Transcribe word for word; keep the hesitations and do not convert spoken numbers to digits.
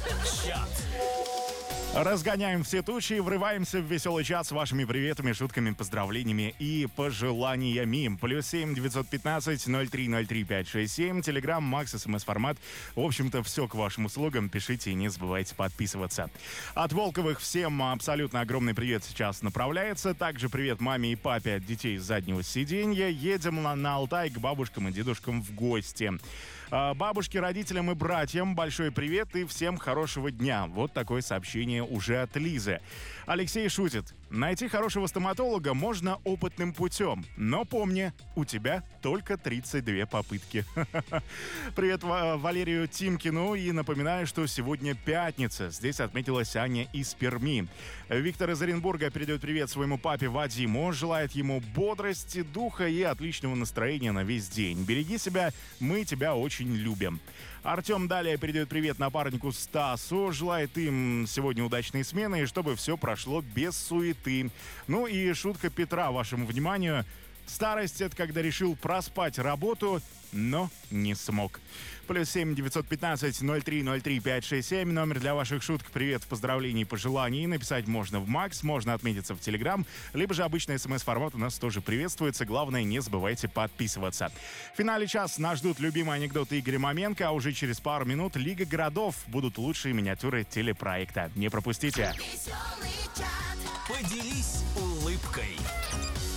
Чат. Разгоняем все тучи и врываемся в веселый чат с вашими приветами, шутками, поздравлениями и пожеланиями. Плюс семь девятьсот пятнадцать ноль три ноль три пять шесть семь. Телеграм, Макс, СМС-формат. В общем-то, все к вашим услугам. Пишите и не забывайте подписываться. От Волковых всем абсолютно огромный привет сейчас направляется. Также привет маме и папе от детей с заднего сиденья. Едем на, на Алтай к бабушкам и дедушкам в гости. Бабушке, родителям и братьям большой привет и всем хорошего дня. Вот такое сообщение уже от Лизы. Алексей шутит. Найти хорошего стоматолога можно опытным путем. Но помни, у тебя только тридцать две попытки. Привет Валерию Тимкину. И напоминаю, что сегодня пятница. Здесь отметилась Аня из Перми. Виктор из Оренбурга передает привет своему папе Вадиму. Желает ему бодрости, духа и отличного настроения на весь день. Береги себя, мы тебя очень любим. Артем далее передает привет напарнику Стасу. Желает им сегодня удачной смены и чтобы все прошло без суеты. Ну и шутка Петра вашему вниманию. Старость — это когда решил проспать работу, но не смог. Плюс семь девятьсот пятнадцать ноль три ноль три пять шесть семь. Номер для ваших шуток, привет, поздравлений, пожеланий. Написать можно в Макс, можно отметиться в Телеграм, либо же обычный смс-формат у нас тоже приветствуется. Главное, не забывайте подписываться. В финале час нас ждут любимые анекдоты Игоря Маменко, а уже через пару минут Лига городов. Будут лучшие миниатюры телепроекта. Не пропустите. Поделись